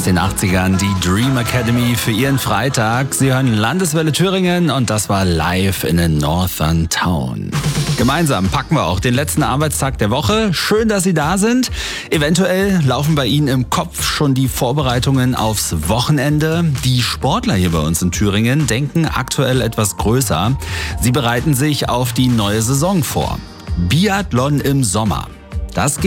aus den 80ern, die Dream Academy für Ihren Freitag. Sie hören Landeswelle Thüringen und das war live in a Northern Town. Gemeinsam packen wir auch den letzten Arbeitstag der Woche. Schön, dass Sie da sind. Eventuell laufen bei Ihnen im Kopf schon die Vorbereitungen aufs Wochenende. Die Sportler hier bei uns in Thüringen denken aktuell etwas größer. Sie bereiten sich auf die neue Saison vor. Biathlon im Sommer. Das geht